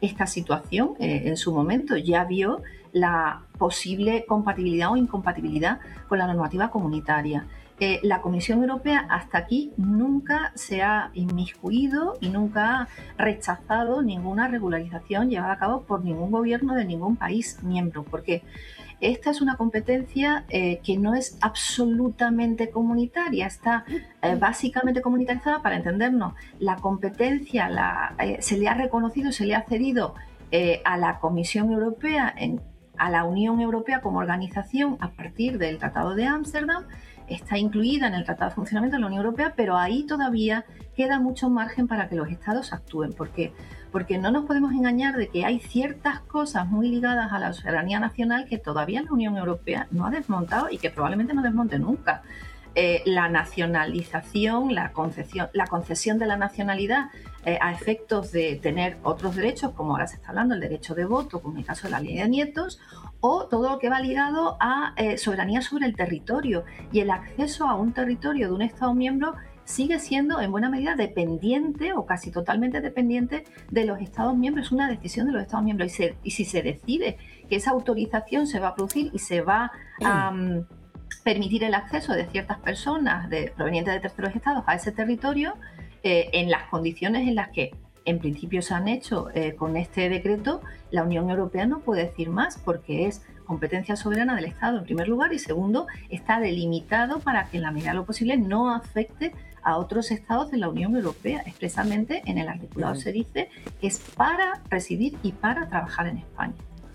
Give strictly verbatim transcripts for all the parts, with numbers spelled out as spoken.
esta situación eh, en su momento, ya vio la posible compatibilidad o incompatibilidad con la normativa comunitaria. Eh, la Comisión Europea hasta aquí nunca se ha inmiscuido y nunca ha rechazado ninguna regularización llevada a cabo por ningún gobierno de ningún país miembro. ¿Por qué? Esta es una competencia eh, que no es absolutamente comunitaria, está eh, básicamente comunitarizada. Para entendernos, la competencia la, eh, se le ha reconocido, se le ha cedido eh, a la Comisión Europea, en, a la Unión Europea como organización a partir del Tratado de Ámsterdam, está incluida en el Tratado de Funcionamiento de la Unión Europea, pero ahí todavía queda mucho margen para que los Estados actúen. ¿Por qué? Porque no nos podemos engañar de que hay ciertas cosas muy ligadas a la soberanía nacional que todavía la Unión Europea no ha desmontado y que probablemente no desmonte nunca. Eh, la nacionalización, la concesión, la concesión de la nacionalidad eh, a efectos de tener otros derechos, como ahora se está hablando, el derecho de voto, como en el caso de la ley de nietos, o todo lo que va ligado a eh, soberanía sobre el territorio, y el acceso a un territorio de un Estado miembro sigue siendo en buena medida dependiente o casi totalmente dependiente de los Estados miembros. Es una decisión de los Estados miembros, y, se, y si se decide que esa autorización se va a producir y se va a um, permitir el acceso de ciertas personas de, provenientes de terceros estados a ese territorio, eh, en las condiciones en las que en principio se han hecho eh, con este decreto, la Unión Europea no puede decir más, porque es competencia soberana del Estado en primer lugar, y segundo, está delimitado para que en la medida de lo posible no afecte a otros estados de la Unión Europea. Expresamente en el articulado se dice que es para residir y para trabajar en España.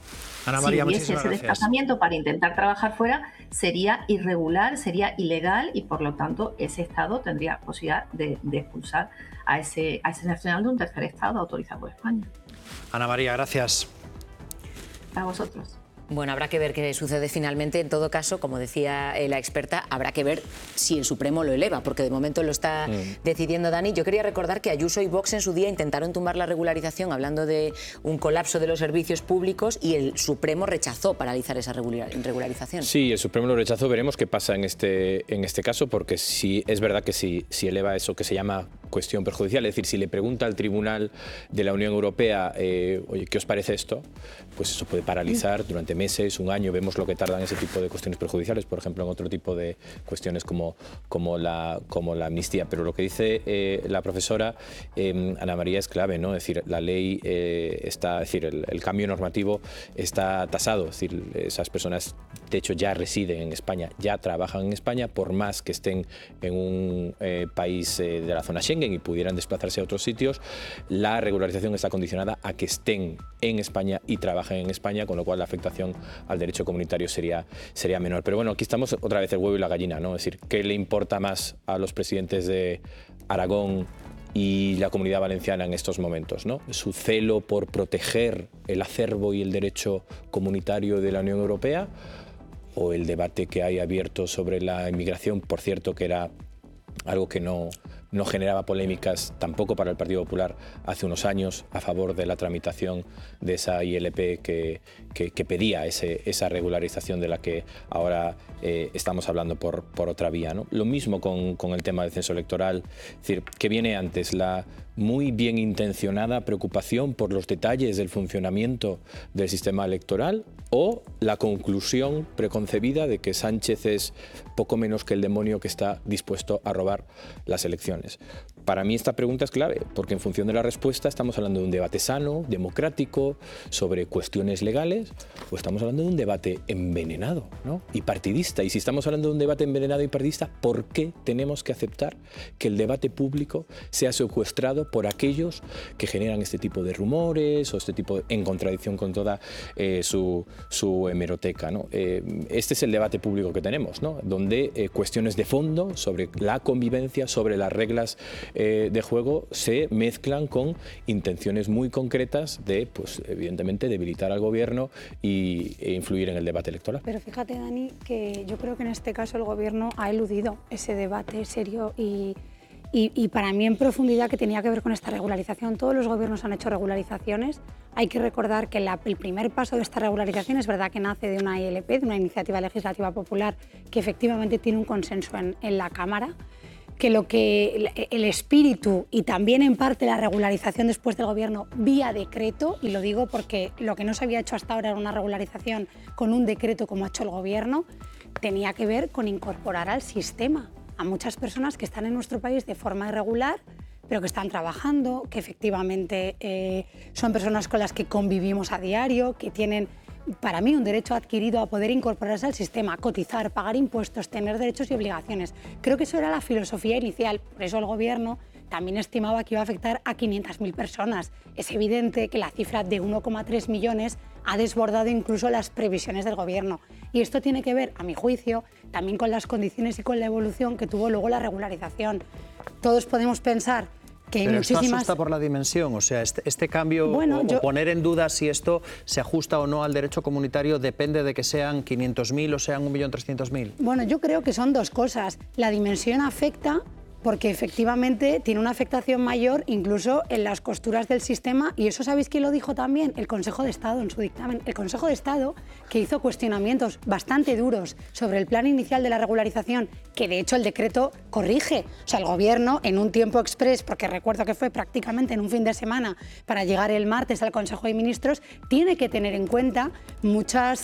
Ana María, si hubiese ese gracias. desplazamiento para intentar trabajar fuera, sería irregular, sería ilegal, y por lo tanto ese Estado tendría posibilidad de, de expulsar a ese, a ese nacional de un tercer Estado autorizado por España. Ana María, gracias. A vosotros. Bueno, habrá que ver qué sucede finalmente. En todo caso, como decía la experta, habrá que ver si el Supremo lo eleva, porque de momento lo está mm. decidiendo Dani. Yo quería recordar que Ayuso y Vox en su día intentaron tumbar la regularización hablando de un colapso de los servicios públicos, y el Supremo rechazó paralizar esa regularización. Sí, el Supremo lo rechazó. Veremos qué pasa en este, en este caso, porque sí, es verdad que si, si eleva eso que se llama cuestión perjudicial, es decir, si le pregunta al Tribunal de la Unión Europea, eh, oye, ¿qué os parece esto?, pues eso puede paralizar durante meses, un año. Vemos lo que tardan ese tipo de cuestiones perjudiciales, por ejemplo, en otro tipo de cuestiones como, como, la, como la amnistía. Pero lo que dice eh, la profesora eh, Ana María es clave, ¿no? Es decir, la ley eh, está, es decir, el, el cambio normativo está tasado, es decir, esas personas de hecho ya residen en España, ya trabajan en España, por más que estén en un eh, país eh, de la zona Schengen y pudieran desplazarse a otros sitios, la regularización está condicionada a que estén en España y trabajen en España, con lo cual la afectación al derecho comunitario sería, sería menor. Pero bueno, aquí estamos otra vez el huevo y la gallina, ¿no? Es decir, ¿qué le importa más a los presidentes de Aragón y la Comunidad Valenciana en estos momentos, ¿no? ¿Su celo por proteger el acervo y el derecho comunitario de la Unión Europea, o el debate que hay abierto sobre la inmigración, por cierto, que era algo que no, no generaba polémicas tampoco para el Partido Popular hace unos años, a favor de la tramitación de esa I L P que, que, que pedía ese, esa regularización de la que ahora eh, estamos hablando por, por otra vía, ¿no? Lo mismo con, con el tema del censo electoral, es decir, ¿qué viene antes? La muy bien intencionada preocupación por los detalles del funcionamiento del sistema electoral, o la conclusión preconcebida de que Sánchez es poco menos que el demonio que está dispuesto a robar las elecciones. Para mí esta pregunta es clave, porque en función de la respuesta estamos hablando de un debate sano, democrático, sobre cuestiones legales, o estamos hablando de un debate envenenado, ¿no?, y partidista. Y si estamos hablando de un debate envenenado y partidista, ¿por qué tenemos que aceptar que el debate público sea secuestrado por aquellos que generan este tipo de rumores o este tipo de, en contradicción con toda eh, su, su hemeroteca, ¿no? Eh, este es el debate público que tenemos, ¿no?, donde eh, cuestiones de fondo sobre la convivencia, sobre las reglas eh, de juego, se mezclan con intenciones muy concretas de, pues, evidentemente, debilitar al gobierno y, e influir en el debate electoral. Pero fíjate, Dani, que yo creo que en este caso el gobierno ha eludido ese debate serio y Y, y para mí en profundidad, que tenía que ver con esta regularización. Todos los gobiernos han hecho regularizaciones. Hay que recordar que la, el primer paso de esta regularización es verdad que nace de una I L P, de una iniciativa legislativa popular que efectivamente tiene un consenso en, en la Cámara, que lo que el espíritu y también en parte la regularización después del gobierno vía decreto, y lo digo porque lo que no se había hecho hasta ahora era una regularización con un decreto como ha hecho el gobierno, tenía que ver con incorporar al sistema a muchas personas que están en nuestro país de forma irregular, pero que están trabajando, que efectivamente eh, son personas con las que convivimos a diario, que tienen, para mí, un derecho adquirido a poder incorporarse al sistema, cotizar, pagar impuestos, tener derechos y obligaciones. Creo que eso era la filosofía inicial. Por eso el Gobierno también estimaba que iba a afectar a quinientas mil personas. Es evidente que la cifra de uno coma tres millones ha desbordado incluso las previsiones del Gobierno. Y esto tiene que ver, a mi juicio, también con las condiciones y con la evolución que tuvo luego la regularización. Todos podemos pensar que hay Pero muchísimas... esto asusta por la dimensión, o sea, este, este cambio bueno, o, yo... o poner en duda si esto se ajusta o no al derecho comunitario depende de que sean quinientos mil o sean un millón trescientos mil. Bueno, yo creo que son dos cosas. La dimensión afecta porque efectivamente tiene una afectación mayor incluso en las costuras del sistema, y eso ¿sabéis quién lo dijo también? El Consejo de Estado en su dictamen. El Consejo de Estado, que hizo cuestionamientos bastante duros sobre el plan inicial de la regularización, que de hecho el decreto corrige. O sea, el Gobierno en un tiempo exprés, porque recuerdo que fue prácticamente en un fin de semana para llegar el martes al Consejo de Ministros, tiene que tener en cuenta muchas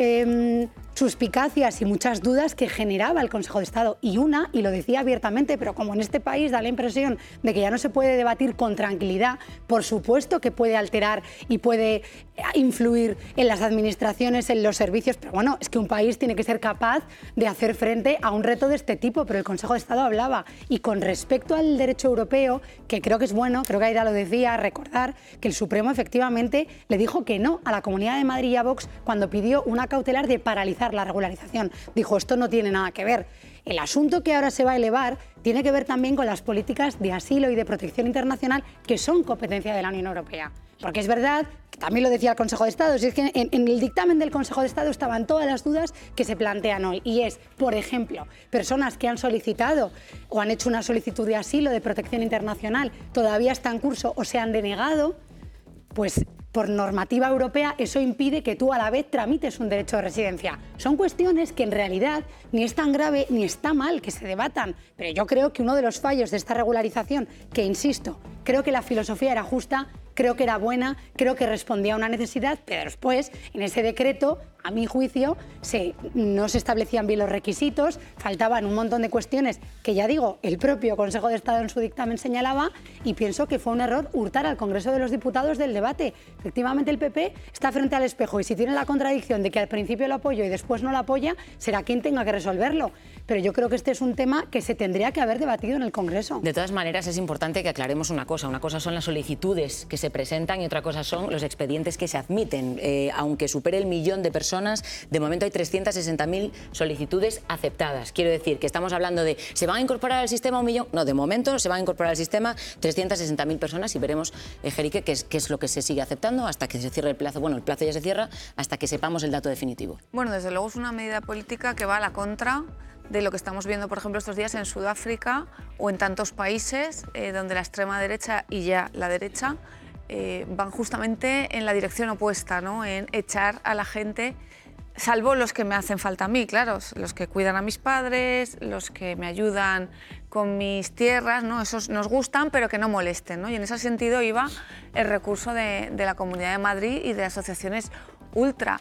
eh, suspicacias y muchas dudas que generaba el Consejo de Estado. Y una, y lo decía abiertamente, pero como en este país da la impresión de que ya no se puede debatir con tranquilidad, por supuesto que puede alterar y puede influir en las administraciones, en los servicios, pero bueno, es que un país tiene que ser capaz de hacer frente a un reto de este tipo, pero el Consejo de Estado hablaba. Y con respecto al derecho europeo, que creo que es bueno, creo que Aida lo decía, recordar que el Supremo efectivamente le dijo que no a la Comunidad de Madrid y a Vox cuando pidió una cautelar de paralizar la regularización. Dijo, esto no tiene nada que ver. El asunto que ahora se va a elevar tiene que ver también con las políticas de asilo y de protección internacional que son competencia de la Unión Europea. Porque es verdad, que también lo decía el Consejo de Estado, si es que en, en el dictamen del Consejo de Estado estaban todas las dudas que se plantean hoy. Y es, por ejemplo, personas que han solicitado o han hecho una solicitud de asilo, de protección internacional, todavía está en curso o se han denegado, pues por normativa europea eso impide que tú a la vez tramites un derecho de residencia. Son cuestiones que en realidad ni es tan grave ni está mal que se debatan, pero yo creo que uno de los fallos de esta regularización, que insisto, creo que la filosofía era justa, creo que era buena, creo que respondía a una necesidad, pero después en ese decreto, a mi juicio, se, no se establecían bien los requisitos, faltaban un montón de cuestiones que, ya digo, el propio Consejo de Estado en su dictamen señalaba, y pienso que fue un error hurtar al Congreso de los Diputados del debate. Efectivamente, el P P está frente al espejo y si tiene la contradicción de que al principio lo apoyo y después no lo apoya, será quien tenga que resolverlo. Pero yo creo que este es un tema que se tendría que haber debatido en el Congreso. De todas maneras, es importante que aclaremos una cosa. Una cosa son las solicitudes que se presentan y otra cosa son los expedientes que se admiten. Eh, aunque supere el millón de personas, de momento hay trescientas sesenta mil solicitudes aceptadas. Quiero decir que estamos hablando de ¿se van a incorporar al sistema un millón? No, de momento se van a incorporar al sistema trescientas sesenta mil personas y veremos, eh, Jerique, qué es, qué es lo que se sigue aceptando hasta que se cierre el plazo. Bueno, el plazo ya se cierra hasta que sepamos el dato definitivo. Bueno, desde luego es una medida política que va a la contra de lo que estamos viendo, por ejemplo, estos días en Sudáfrica o en tantos países eh, donde la extrema derecha y ya la derecha eh, van justamente en la dirección opuesta, ¿no? En echar a la gente, salvo los que me hacen falta a mí, claro, los que cuidan a mis padres, los que me ayudan con mis tierras, ¿no? Esos nos gustan, pero que no molesten, ¿no? Y en ese sentido iba el recurso de, de la Comunidad de Madrid y de asociaciones ultra.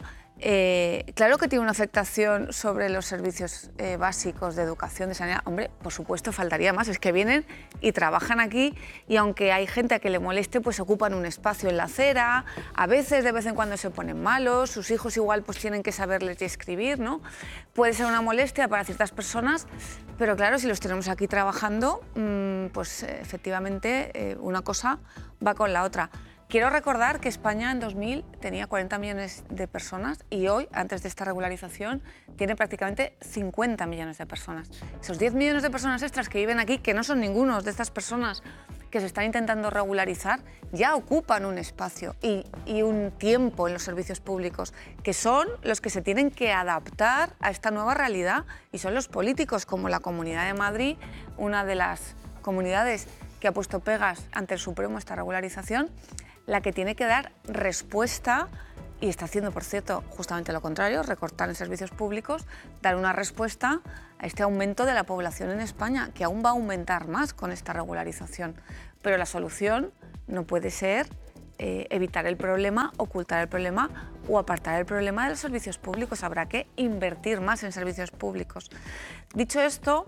Eh, claro que tiene una afectación sobre los servicios eh, básicos de educación, de sanidad. Hombre, por supuesto, faltaría más. Es que vienen y trabajan aquí y aunque hay gente a que le moleste, pues ocupan un espacio en la acera. A veces, de vez en cuando se ponen malos. Sus hijos igual pues tienen que saber leer y escribir, ¿no? Puede ser una molestia para ciertas personas, pero claro, si los tenemos aquí trabajando, mmm, pues efectivamente eh, una cosa va con la otra. Quiero recordar que España en dos mil tenía cuarenta millones de personas y hoy, antes de esta regularización, tiene prácticamente cincuenta millones de personas. Esos diez millones de personas extras que viven aquí, que no son ningunos de estas personas que se están intentando regularizar, ya ocupan un espacio y, y un tiempo en los servicios públicos, que son los que se tienen que adaptar a esta nueva realidad y son los políticos, como la Comunidad de Madrid, una de las comunidades que ha puesto pegas ante el Supremo esta regularización, la que tiene que dar respuesta y está haciendo, por cierto, justamente lo contrario, recortar en servicios públicos, dar una respuesta a este aumento de la población en España, que aún va a aumentar más con esta regularización. Pero la solución no puede ser eh, evitar el problema, ocultar el problema o apartar el problema de los servicios públicos. Habrá que invertir más en servicios públicos. Dicho esto,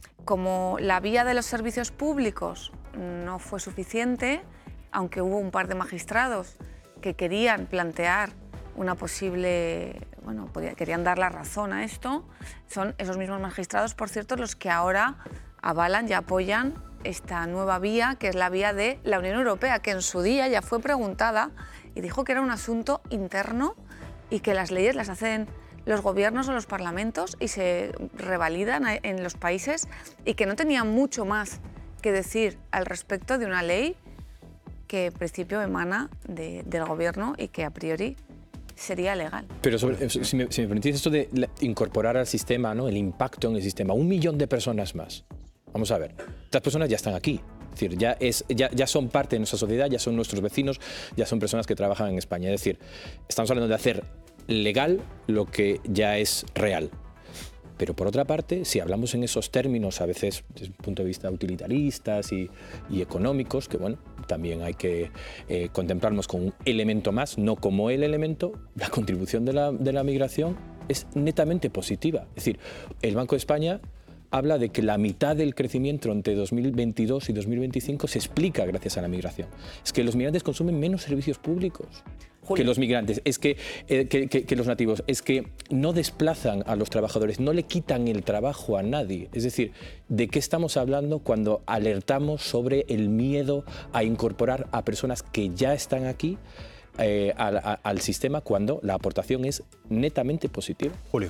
como la vía de los servicios públicos no fue suficiente, aunque hubo un par de magistrados que querían plantear una posible, bueno, querían dar la razón a esto, son esos mismos magistrados, por cierto, los que ahora avalan y apoyan esta nueva vía, que es la vía de la Unión Europea, que en su día ya fue preguntada y dijo que era un asunto interno y que las leyes las hacen los gobiernos o los parlamentos y se revalidan en los países, y que no tenía mucho más que decir al respecto de una ley que en principio emana de, del gobierno y que a priori sería legal. Pero sobre, si, me, si me permitís esto de incorporar al sistema, ¿no?, el impacto en el sistema, un millón de personas más. Vamos a ver, estas personas ya están aquí. Es decir, ya, es, ya, ya son parte de nuestra sociedad, ya son nuestros vecinos, ya son personas que trabajan en España. Es decir, estamos hablando de hacer legal lo que ya es real. Pero por otra parte, si hablamos en esos términos, a veces desde un punto de vista utilitaristas y, y económicos, que bueno, también hay que eh, contemplarnos con un elemento más, no como el elemento, la contribución de la, de la migración es netamente positiva. Es decir, el Banco de España habla de que la mitad del crecimiento entre dos mil veintidós y dos mil veinticinco se explica gracias a la migración. Es que los migrantes consumen menos servicios públicos Julio. que los migrantes, es que, eh, que, que, que los nativos, es que no desplazan a los trabajadores, no le quitan el trabajo a nadie. Es decir, ¿de qué estamos hablando cuando alertamos sobre el miedo a incorporar a personas que ya están aquí eh, al, a, al sistema cuando la aportación es netamente positiva? Julio.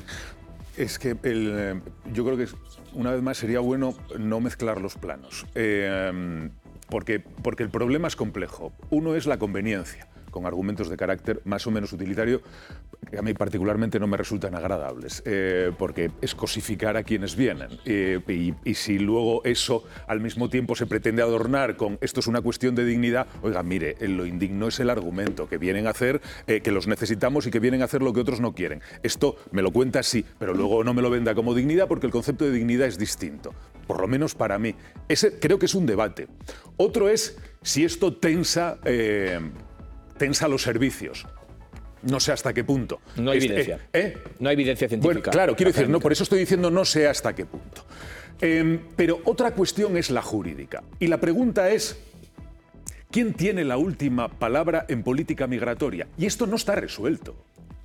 Es que el, yo creo que una vez más sería bueno no mezclar los planos, eh, porque, porque el problema es complejo. Uno es la conveniencia, con argumentos de carácter más o menos utilitario, que a mí particularmente no me resultan agradables, eh, porque es cosificar a quienes vienen. Eh, y, y si luego eso al mismo tiempo se pretende adornar con esto es una cuestión de dignidad, oiga, mire, lo indigno es el argumento, que vienen a hacer, eh, que los necesitamos y que vienen a hacer lo que otros no quieren. Esto me lo cuenta así, pero luego no me lo venda como dignidad, porque el concepto de dignidad es distinto, por lo menos para mí. Ese creo que es un debate. Otro es si esto tensa... Eh, tensa los servicios. No sé hasta qué punto. No hay evidencia. Eh, ¿eh? No hay evidencia científica. Bueno, claro, quiero decir, no, por eso estoy diciendo no sé hasta qué punto. Eh, pero otra cuestión es la jurídica. Y la pregunta es, ¿quién tiene la última palabra en política migratoria? Y esto no está resuelto.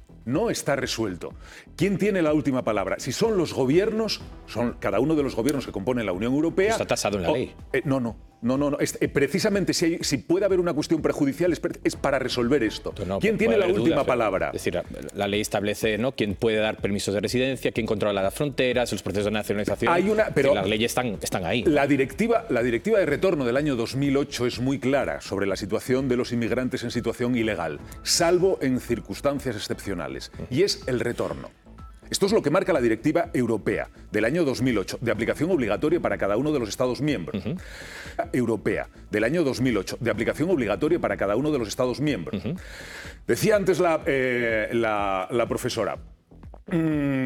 No está resuelto. ¿Quién tiene la última palabra? Si son los gobiernos, son cada uno de los gobiernos que componen la Unión Europea... Está tasado en la o, ley. Eh, no, no. No, no, no. Es, eh, precisamente si, hay, si puede haber una cuestión prejudicial es, es para resolver esto. No, ¿Quién tiene la última dudas, palabra? Es decir, la, la ley establece, ¿no?, quién puede dar permisos de residencia, quién controla las fronteras, los procesos de nacionalización. Hay una, pero las leyes están, están ahí. La directiva, la directiva de retorno del año dos mil ocho es muy clara sobre la situación de los inmigrantes en situación ilegal, salvo en circunstancias excepcionales, y es el retorno. Esto es lo que marca la Directiva Europea del año dos mil ocho, de aplicación obligatoria para cada uno de los Estados miembros. Uh-huh. Europea del año dos mil ocho, de aplicación obligatoria para cada uno de los Estados miembros. Uh-huh. Decía antes la, eh, la, la profesora, mmm,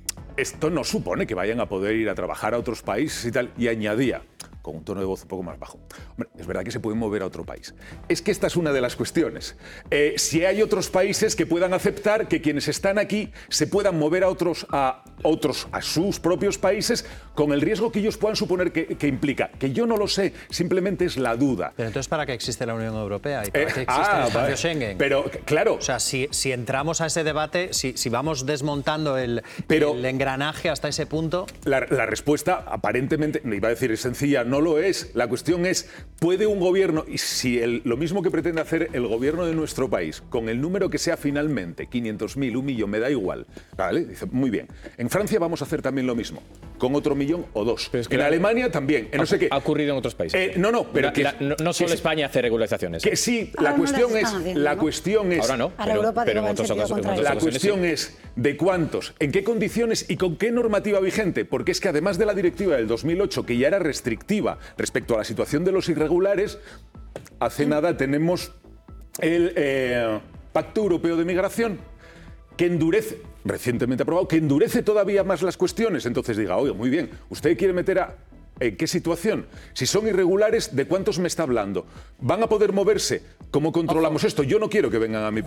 esto no supone que vayan a poder ir a trabajar a otros países y tal, y añadía, con un tono de voz un poco más bajo, hombre, es verdad que se pueden mover a otro país. Es que esta es una de las cuestiones. Eh, si hay otros países que puedan aceptar que quienes están aquí se puedan mover a otros, a otros, a sus propios países, con el riesgo que ellos puedan suponer que, que implica, que yo no lo sé, simplemente es la duda. Pero entonces, ¿para qué existe la Unión Europea? ¿Y para Eh, qué existe ah, el espacio vale. Schengen? Pero, claro, O sea, si, si entramos a ese debate, si, si vamos desmontando el, Pero- el engranaje hasta ese punto... La, la respuesta aparentemente, no iba a decir es sencilla, no lo es. La cuestión es, ¿puede un gobierno, y si el, lo mismo que pretende hacer el gobierno de nuestro país, con el número que sea finalmente, quinientos mil, un millón, me da igual, ¿vale? Dice, muy bien. En Francia vamos a hacer también lo mismo, con otro millón o dos. Pero es que en la- Alemania también, en no ha, sé qué. ha ocurrido en otros países. Eh, no, no, pero La- que... la- no, no solo que- España hace regularizaciones. Que sí, Ahora la no cuestión las es... están haciendo, La ¿no? cuestión es... Ahora no, Ahora pero, Europa pero en digo, en otros sentido ocasiones- en contrario. otras La ocasiones cuestión sí. es de cuántos, en qué condiciones y con qué normativa vigente, porque es que además de la directiva del dos mil ocho, que ya era restrictiva respecto a la situación de los irregulares, hace nada tenemos el... Eh, Pacto Europeo de Migración, que endurece, recientemente aprobado, que endurece todavía más las cuestiones. Entonces diga, oye, muy bien, ¿usted quiere meter a... ¿En qué situación? Si son irregulares, ¿de cuántos me está hablando? ¿Van a poder moverse? ¿Cómo controlamos esto? Yo no quiero que vengan a mi país.